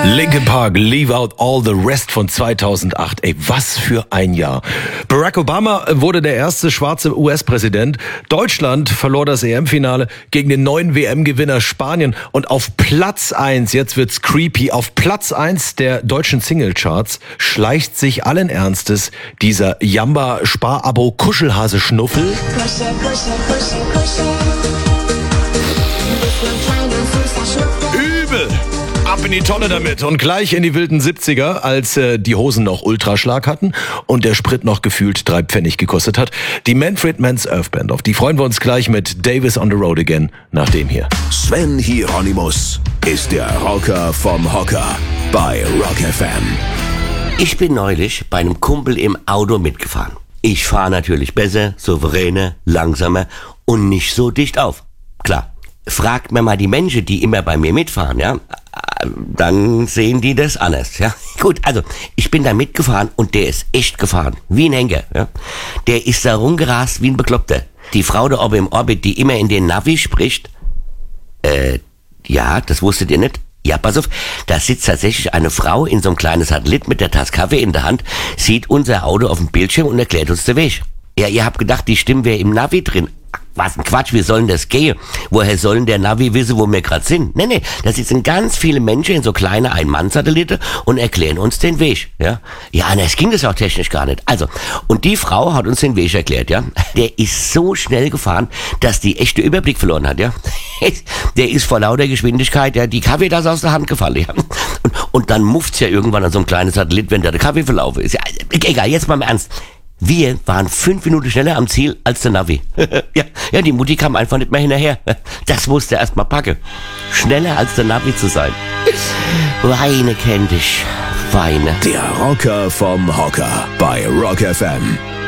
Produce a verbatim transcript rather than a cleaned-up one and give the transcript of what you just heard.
Linkin Park, Leave Out All the Rest von zweitausendacht. Ey, was für ein Jahr. Barack Obama wurde der erste schwarze U S-Präsident. Deutschland verlor das E M-Finale gegen den neuen W M-Gewinner Spanien. Und auf Platz eins, jetzt wird's creepy, auf Platz eins der deutschen Singlecharts schleicht sich allen Ernstes dieser Jamba-Spar-Abo-Kuschelhase-Schnuffel. Kusche, kusche, kusche, kusche. Bist nur kleiner, süßer Schnuffel. Übel! Ab in die Tonne damit und gleich in die wilden siebziger, als äh, die Hosen noch Ultraschlag hatten und der Sprit noch gefühlt drei Pfennig gekostet hat. Die Manfred Mann's Earth Band. Auf die freuen wir uns gleich mit Davis on the Road Again nach dem hier. Sven Hieronymus ist der Rocker vom Hocker bei Rock F M. Ich bin neulich bei einem Kumpel im Auto mitgefahren. Ich fahre natürlich besser, souveräner, langsamer und nicht so dicht auf. Klar. Fragt mir mal die Menschen, die immer bei mir mitfahren, ja, dann sehen die das anders, ja. Gut, also, ich bin da mitgefahren und der ist echt gefahren, wie ein Henker, ja. Der ist da rumgerast wie ein Bekloppter. Die Frau da oben im Orbit, die immer in den Navi spricht, äh, ja, das wusstet ihr nicht? Ja, pass auf, da sitzt tatsächlich eine Frau in so einem kleinen Satellit mit der Tasse Kaffee in der Hand, sieht unser Auto auf dem Bildschirm und erklärt uns den Weg. Ja, ihr habt gedacht, die Stimme wäre im Navi drin. Was ein Quatsch, wie sollen das gehen? Woher sollen der Navi wissen, wo wir gerade sind? Nee, nee, da sitzen ganz viele Menschen in so kleine Ein-Mann-Satelliten und erklären uns den Weg, ja. Ja, das ging das auch technisch gar nicht. Also, und die Frau hat uns den Weg erklärt, ja. Der ist so schnell gefahren, dass die echte Überblick verloren hat, ja. Der ist vor lauter Geschwindigkeit, ja, die Kaffeetasse aus der Hand gefallen, ja. Und, und dann mufft's ja irgendwann an so einem kleinen Satellit, wenn da der Kaffee verlaufen ist. Ja, egal, jetzt mal im Ernst. Wir waren fünf Minuten schneller am Ziel als der Navi. ja, ja, die Mutti kam einfach nicht mehr hinterher. Das musste erst mal packen. Schneller als der Navi zu sein. Weine kennt dich. Weine. Der Rocker vom Hocker bei Rock F M.